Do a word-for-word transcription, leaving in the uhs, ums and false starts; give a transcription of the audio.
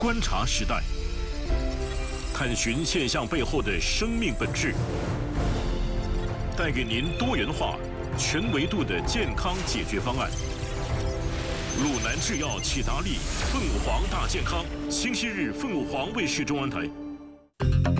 观察时代，探寻现象背后的生命本质，带给您多元化、全维度的健康解决方案。鲁南制药启达利凤凰大健康，星期日凤凰卫视中文台。